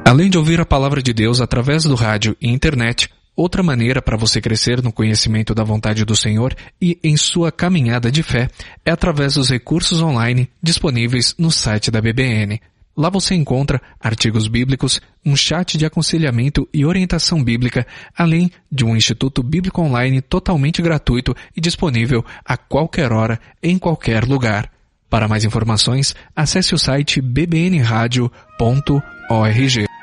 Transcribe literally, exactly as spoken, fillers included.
Além de ouvir a palavra de Deus através do rádio e internet, outra maneira para você crescer no conhecimento da vontade do Senhor e em sua caminhada de fé é através dos recursos online disponíveis no site da B B N. Lá você encontra artigos bíblicos, um chat de aconselhamento e orientação bíblica, além de um instituto bíblico online totalmente gratuito e disponível a qualquer hora, em qualquer lugar. Para mais informações, acesse o site b b n radio ponto org.